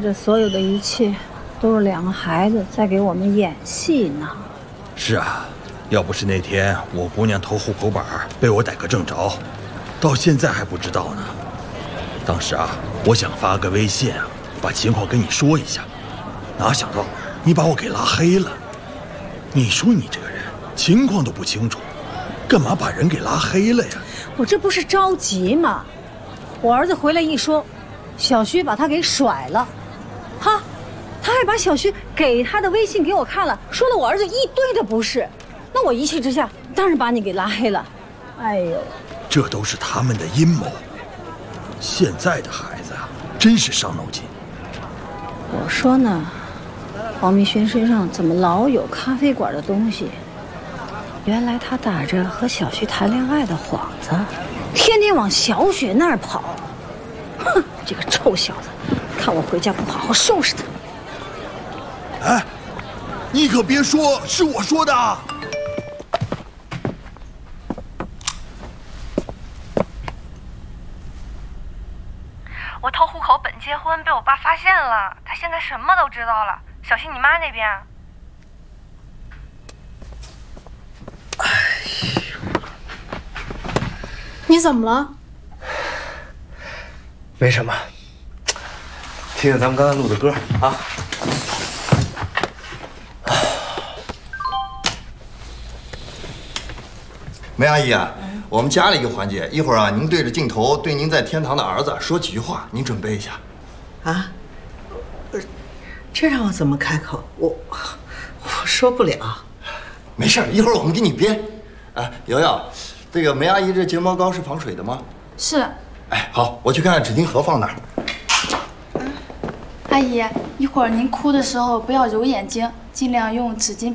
这所有的一切，都是两个孩子在给我们演戏呢。 是啊，要不是那天我姑娘偷户口本被我逮个正着，到现在还不知道呢。当时啊，我想发个微信啊，把情况跟你说一下，哪想到你把我给拉黑了。你说你这个人情况都不清楚，干嘛把人给拉黑了呀？ 我这不是着急吗？我儿子回来一说，小徐把他给甩了，哈，他还把小徐给他的微信给我看了，说了我儿子一堆的不是。那我一气之下，当然把你给拉黑了。哎呦， 这都是他们的阴谋。现在的孩子啊，真是伤脑筋。 我说呢，黄明轩身上怎么老有咖啡馆的东西？原来他打着和小徐谈恋爱的幌子，天天往小雪那儿跑。哼，这个臭小子，看我回家不好好收拾他。 哎，你可别说是我说的啊！ 我偷户口本结婚被我爸发现了，他现在什么都知道了。小心你妈那边。 你怎么了？ 没什么，听听咱们刚才录的歌啊。 梅阿姨啊，我们加了一个环节，一会儿啊，您对着镜头对您在天堂的儿子说几句话，您准备一下。 啊？这让我怎么开口？我说不了。 没事，一会儿我们给你编。哎，瑶瑶，这个梅阿姨这睫毛膏是防水的吗？ 是。 哎，好，我去看看纸巾盒放哪儿。 阿姨，一会儿您哭的时候不要揉眼睛，尽量用纸巾